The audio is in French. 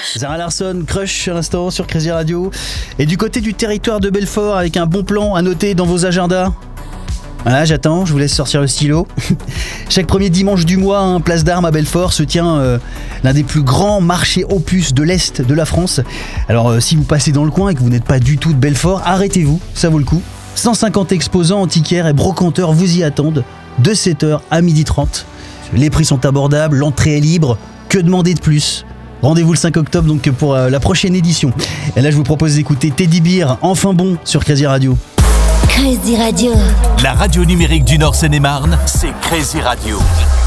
Zara Larsson, Crush à l'instant sur Crazy Radio. Et du côté du territoire de Belfort, avec un bon plan à noter dans vos agendas. Voilà, j'attends, je vous laisse sortir le stylo. Chaque premier dimanche du mois, place d'Armes à Belfort, se tient l'un des plus grands marchés opus de l'Est de la France. Alors si vous passez dans le coin et que vous n'êtes pas du tout de Belfort, arrêtez-vous, ça vaut le coup. 150 exposants antiquaires et brocanteurs vous y attendent, de 7h à 12h30. Les prix sont abordables, l'entrée est libre, que demander de plus ? Rendez-vous le 5 octobre donc pour la prochaine édition. Et là je vous propose d'écouter Teddy Bear, Enfin bon, sur Crazy Radio. Crazy Radio. La radio numérique du Nord Seine-et-Marne, c'est Crazy Radio.